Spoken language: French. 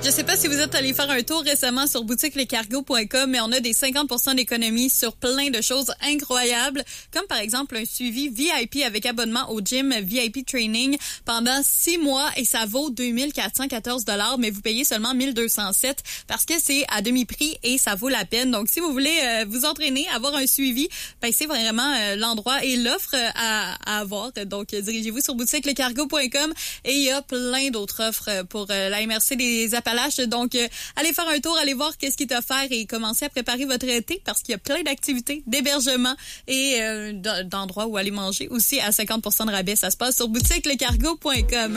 Je sais pas si vous êtes allé faire un tour récemment sur boutiquelecargo.com, mais on a des 50% d'économie sur plein de choses incroyables, comme par exemple un suivi VIP avec abonnement au gym VIP Training pendant 6 mois et ça vaut 2414 $, mais vous payez seulement 1207 parce que c'est à demi-prix et ça vaut la peine. Donc, si vous voulez vous entraîner, avoir un suivi, ben c'est vraiment l'endroit et l'offre à avoir. Donc, dirigez-vous sur boutiquelecargo.com et il y a plein d'autres offres pour la MRC des Appalaches. Donc, allez faire un tour, allez voir qu'est-ce qui est offert et commencez à préparer votre été parce qu'il y a plein d'activités, d'hébergement et d'endroits où aller manger aussi à 50% de rabais. Ça se passe sur boutiquelecargo.com.